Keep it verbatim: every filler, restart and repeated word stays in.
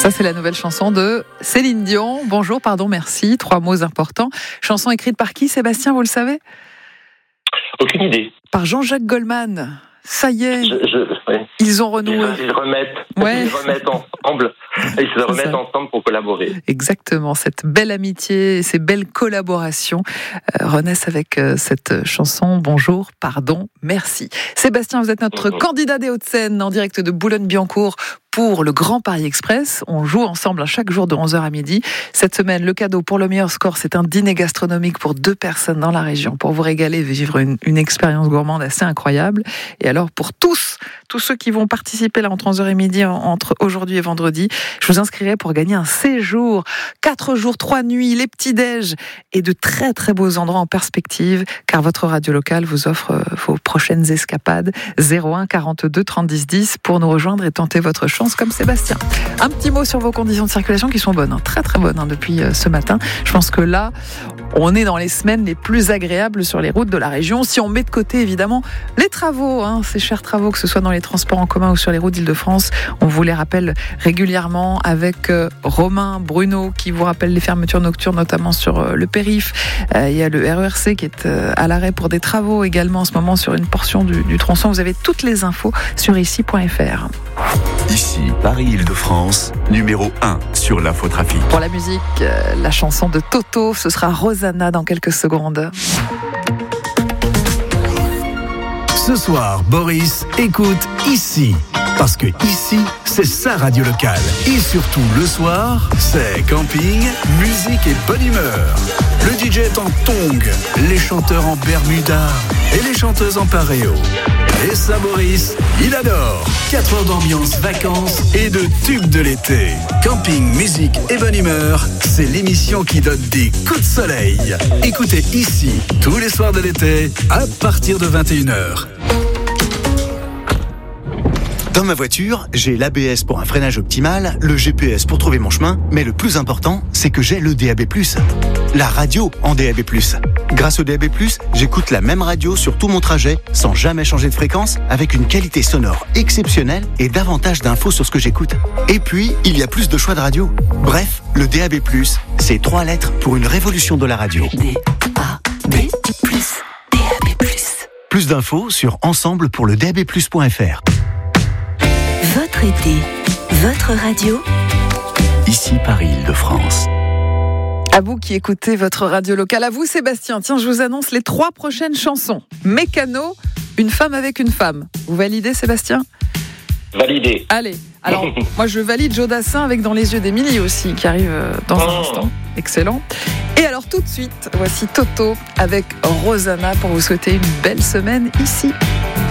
Ça, c'est la nouvelle chanson de Céline Dion. Bonjour, pardon, merci. Trois mots importants. Chanson écrite par qui, Sébastien, vous le savez ? Aucune idée. Par Jean-Jacques Goldman. Ça y est, je, je, ouais. Ils ont renoué. Ils, ils remettent, ouais. ils remettent ensemble. Ils se remettent ça. ensemble pour collaborer. Exactement, cette belle amitié, ces belles collaborations euh, renaissent avec euh, cette chanson. Bonjour, pardon, merci. Sébastien, vous êtes notre mmh. candidat des Hauts-de-Seine en direct de Boulogne-Billancourt pour le Grand Paris Express. On joue ensemble chaque jour de onze heures à midi. Cette semaine, le cadeau pour le meilleur score, c'est un dîner gastronomique pour deux personnes dans la région pour vous régaler et vivre une, une expérience gourmande assez incroyable. Et alors, pour tous, tous ceux qui vont participer là entre onze heures et midi, entre aujourd'hui et vendredi, je vous inscrirai pour gagner un séjour, quatre jours, trois nuits, les petits-déj et de très très beaux endroits en perspective, car votre radio locale vous offre vos prochaines escapades. zéro un quarante-deux trente dix dix pour nous rejoindre et tenter votre chance comme Sébastien. Un petit mot sur vos conditions de circulation qui sont bonnes, hein, très très bonnes hein, depuis euh, ce matin. Je pense que là, on est dans les semaines les plus agréables sur les routes de la région. Si on met de côté évidemment les travaux, hein, ces chers travaux, que ce soit dans les transports en commun ou sur les routes d'Île-de-France, on vous les rappelle régulièrement avec euh, Romain Bruno qui vous rappelle les fermetures nocturnes, notamment sur euh, le périph'. Euh, il y a le R E R C qui est euh, à l'arrêt pour des travaux également en ce moment sur une portion du, du tronçon. Vous avez toutes les infos sur ici point f r. Ici, Paris-Île-de-France, numéro un sur l'infotrafic. Pour la musique, euh, la chanson de Toto, ce sera Rosanna dans quelques secondes. Ce soir, Boris écoute Ici. Parce que ici, c'est sa radio locale. Et surtout, le soir, c'est camping, musique et bonne humeur. Le D J est en tongs, les chanteurs en bermuda et les chanteuses en paréo. Et ça, Boris, il adore. quatre heures d'ambiance, vacances et de tubes de l'été. Camping, musique et bonne humeur, c'est l'émission qui donne des coups de soleil. Écoutez Ici, tous les soirs de l'été, à partir de vingt et une heures. Dans ma voiture, j'ai l'A B S pour un freinage optimal, le G P S pour trouver mon chemin, mais le plus important, c'est que j'ai le D A B plus. La radio en D A B plus. Grâce au D A B plus, j'écoute la même radio sur tout mon trajet, sans jamais changer de fréquence, avec une qualité sonore exceptionnelle et davantage d'infos sur ce que j'écoute. Et puis, il y a plus de choix de radio. Bref, le D A B plus, c'est trois lettres pour une révolution de la radio. D A B plus, D A B plus. Plus d'infos sur ensemble pour le D A B plus point f r. Votre été, votre radio. Ici Paris-Île-de-France. À vous qui écoutez votre radio locale, à vous Sébastien, tiens, je vous annonce les trois prochaines chansons. Mécano, une femme avec une femme. Vous validez Sébastien ? Validé. Allez, alors moi je valide Joe Dassin avec Dans les yeux d'Émilie aussi, qui arrive dans un instant. Excellent. Et alors tout de suite, voici Toto avec Rosanna pour vous souhaiter une belle semaine ici.